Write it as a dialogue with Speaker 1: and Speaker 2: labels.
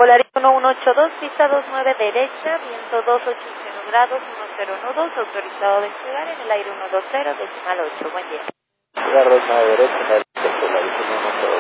Speaker 1: Volaris 1182, pista 29 derecha, viento 280 grados, 10 nudos, autorizado a despegar en el aire 120, decimal 8. Buen día.
Speaker 2: Cigarros 9 derecha, Volaris 1182.